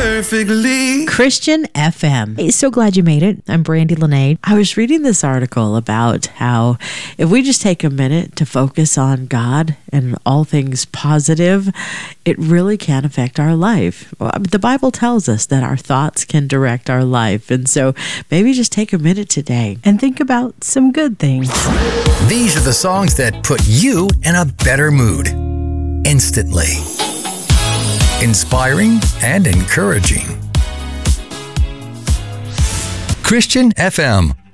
perfectly. Christian FM. Hey, so glad you made it. I'm Brandy Lene. I was reading this article about how if we just take a minute to focus on God and all things positive, it really can affect our life. The Bible tells us that our thoughts can direct our life. And so maybe just take a minute today and think about some good things. These are the songs that put you in a better mood instantly. Inspiring and encouraging. Christian FM.